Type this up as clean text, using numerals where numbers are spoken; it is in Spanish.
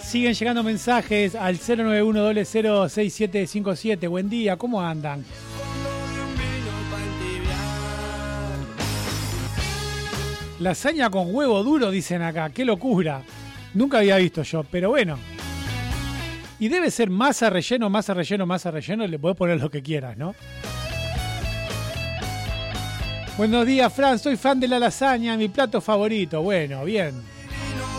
Siguen llegando mensajes al 091006757. Buen día, ¿cómo andan? Lasaña con huevo duro, dicen acá. ¡Qué locura! Nunca había visto yo, pero bueno. Y debe ser masa relleno, masa relleno, masa relleno. Le podés poner lo que quieras, ¿no? Buenos días, Fran. Soy fan de la lasaña, mi plato favorito. Bueno, bien.